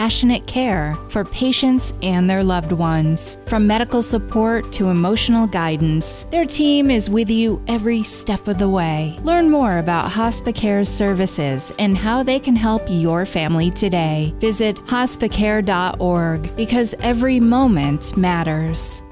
compassionate care for patients and their loved ones. From medical support to emotional guidance, their team is with you every step of the way. Learn more about HospiCare's services and how they can help your family today. Visit hospicare.org because every moment matters.